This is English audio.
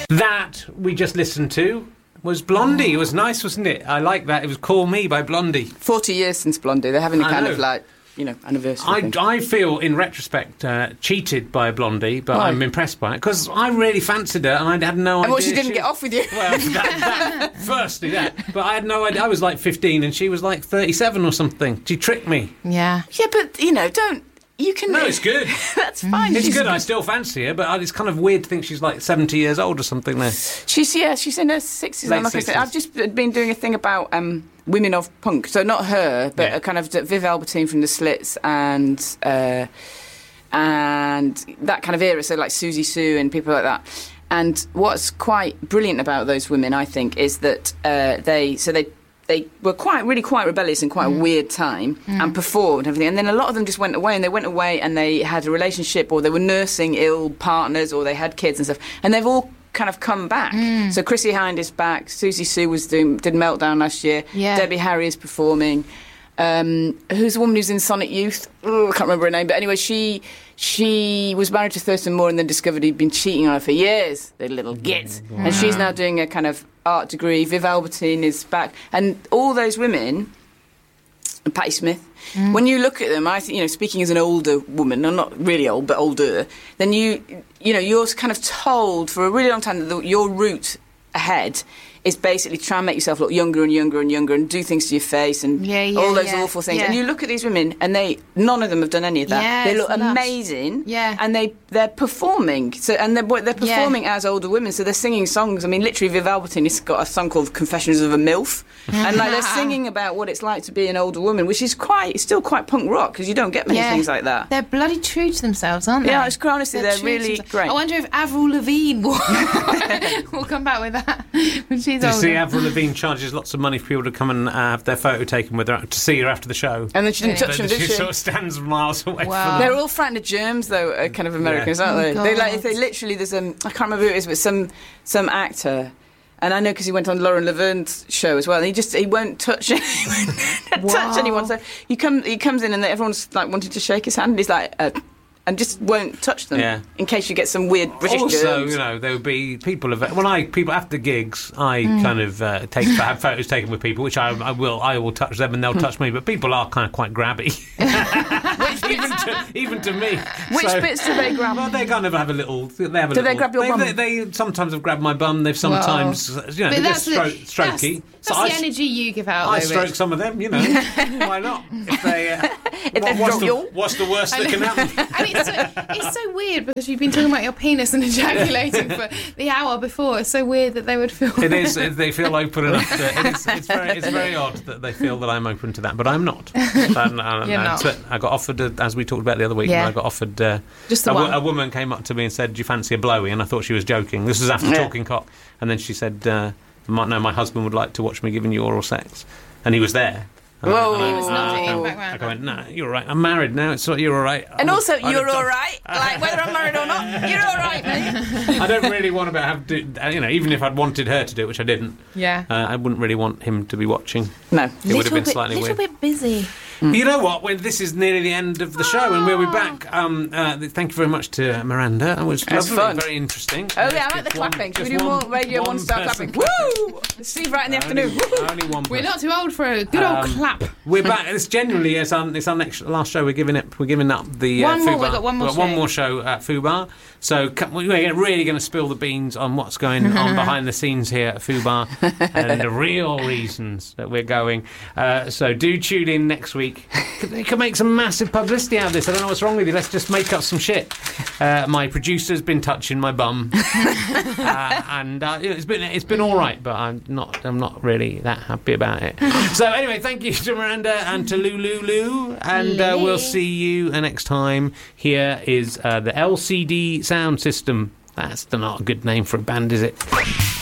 That we just listened to was Blondie. It was nice, wasn't it? I like that. It was Call Me by Blondie. 40 years since Blondie. They're having a kind of like, anniversary thing. I feel, in retrospect, cheated by Blondie, but I'm impressed by it, because I really fancied her, and I had no idea. And what, she didn't get off with you? Well, firstly that. But I had no idea. I was like 15, and she was like 37 or something. She tricked me. Yeah. Yeah, but, don't... You can... No, it's good. That's fine. It's good. I still fancy her, but it's kind of weird to think she's like 70 years old or something there. She's in her 60s. Late Like 60s. I said, I've just been doing a thing about women of punk. So not her, but a kind of Viv Albertine from the Slits and that kind of era. So like Susie Sue and people like that. And what's quite brilliant about those women, I think, is that they were really quite rebellious in quite a weird time and performed and everything. And then a lot of them just went away, and they went away and they had a relationship, or they were nursing ill partners, or they had kids and stuff. And they've all kind of come back. So Chrissy Hind is back. Susie Sue did Meltdown last year. Yeah. Debbie Harry is performing. Who's the woman who's in Sonic Youth? I can't remember her name. But anyway, she was married to Thurston Moore and then discovered he'd been cheating on her for years, the little git. Wow. And she's now doing a kind of art degree. Viv Albertine is back. And all those women, and Patti Smith, when you look at them, I think, speaking as an older woman, I'm not really old, but older, then you're kind of told for a really long time that your route ahead is basically try and make yourself look younger and younger and younger and do things to your face and all those awful things. Yeah. And you look at these women and none of them have done any of that. Yeah, they look nuts. Amazing. Yeah. And they're performing. So they're performing as older women. So they're singing songs. I mean, literally Viv Albertine has got a song called Confessions of a MILF. And they're singing about what it's like to be an older woman, which is still quite punk rock, because you don't get many things like that. They're bloody true to themselves, aren't they? Yeah, it's honestly, they're really great. I wonder if Avril Lavigne will come back with that when she's older. You see, Avril Lavigne charges lots of money for people to come and have their photo taken with her, to see her after the show. And then she didn't touch them, did she? She sort of stands miles away from them. They're all frightened of germs, though, kind of Americans, aren't they? They literally, there's I can't remember who it is, but some actor. And I know because he went on Lauren Laverne's show as well. And he won't touch anyone. So he comes in and everyone's like wanting to shake his hand. And he's like, and just won't touch them in case you get some weird British germs. Also, there would be people after gigs. I kind of have photos taken with people, which I will touch them and they'll touch me. But people are kind of quite grabby, even to me. Which bits do they grab? Well, they kind of have a little. Do they grab your bum? They sometimes have grabbed my bum. They've sometimes, they're strokey. That's the energy you give out. I stroke some of them. Why not? What's the worst that can happen? And it's so weird because you've been talking about your penis and ejaculating for the hour before. It's so weird that they would feel. It is. They feel open enough. It's very odd that they feel that I'm open to that, but I'm not. You're not. I got offered, as we talked about the other week. I got offered. Just the one. A woman came up to me and said, "Do you fancy a blowy?" And I thought she was joking. This was after Talking Cock, and then she said, my husband would like to watch me giving you oral sex," and he was there. Whoa! He was nodding in the I background. went, "No, you're all right. I'm married now. You're all right." And also, you're all right. Like whether I'm married or not, you're all right, mate. I don't really want to have to, even if I'd wanted her to do it, which I didn't. Yeah. I wouldn't really want him to be watching. No, it would have been slightly weird. A little bit busy. You know what? This is nearly the end of the show, and we'll be back. Thank you very much to Miranda. It was lovely, fun. Very interesting. Oh yeah, I like the clapping. Should we do more Radio 1 style clapping? Woo! Steve right in the afternoon. Only one person. We're not too old for a good old clap. We're back. It's generally it's our last show. We're giving up the one more. Fubar. We've got one more. We've got one more show at Fubar. So we're really going to spill the beans on what's going on behind the scenes here at Fubar and the real reasons that we're going. So do tune in next week. They could make some massive publicity out of this. I don't know what's wrong with you. Let's just make up some shit. My producer's been touching my bum, and it's been all right, but I'm not really that happy about it. So anyway, thank you to Miranda and to Lulu, and we'll see you next time. Here is the LCD Sound System. That's not a good name for a band, is it?